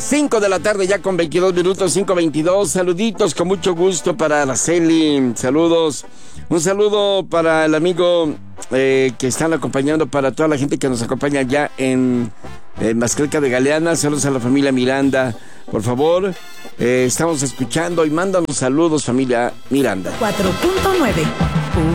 5 de la tarde ya con 22 minutos, 5:22. Saluditos con mucho gusto para Araceli. Saludos. Un saludo para el amigo que están acompañando, para toda la gente que nos acompaña ya en Mascalca de Galeana. Saludos a la familia Miranda. Por favor, estamos escuchando y mándanos saludos, familia Miranda. 4.9